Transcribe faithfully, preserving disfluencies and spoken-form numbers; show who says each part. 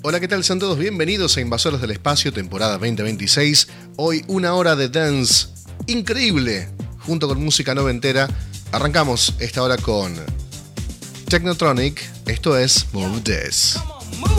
Speaker 1: Hola, ¿qué tal? Sean todos bienvenidos a Invasores del Espacio, temporada veinte veintiséis. Hoy una hora de dance increíble, junto con música noventera. Arrancamos esta hora con Technotronic, esto es Move This.